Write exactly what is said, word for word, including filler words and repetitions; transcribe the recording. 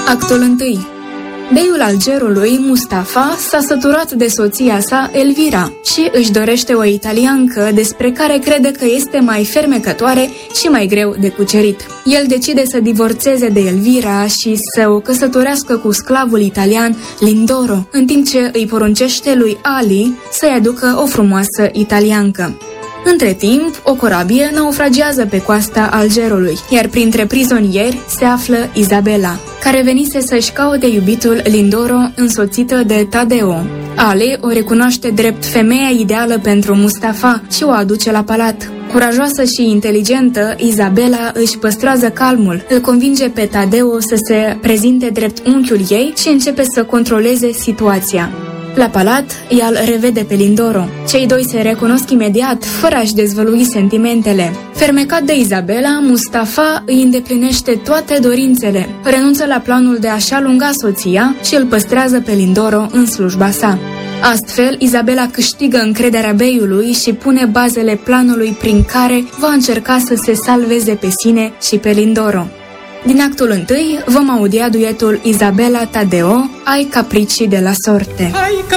Actul unu. Beiul Algerului, Mustafa, s-a săturat de soția sa, Elvira, și își dorește o italiancă despre care crede că este mai fermecătoare și mai greu de cucerit. El decide să divorțeze de Elvira și să o căsătorească cu sclavul italian Lindoro, în timp ce îi poruncește lui Ali să-i aducă o frumoasă italiancă. Între timp, o corabie naufragează pe coasta Algerului, iar printre prizonieri se află Isabela, care venise să-și caute iubitul Lindoro, însoțită de Tadeo. Ali o recunoaște drept femeia ideală pentru Mustafa și o aduce la palat. Curajoasă și inteligentă, Isabela își păstrează calmul, îl convinge pe Tadeo să se prezinte drept unchiul ei și începe să controleze situația. La palat, ea îl revede pe Lindoro. Cei doi se recunosc imediat, fără a-și dezvălui sentimentele. Fermecat de Isabela, Mustafa îi îndeplinește toate dorințele, renunță la planul de a-și alunga soția și îl păstrează pe Lindoro în slujba sa. Astfel, Isabela câștigă încrederea beiului și pune bazele planului prin care va încerca să se salveze pe sine și pe Lindoro. Din actul unu vom audia duetul Isabela-Tadeo, Ai capricii de la sorte. Ai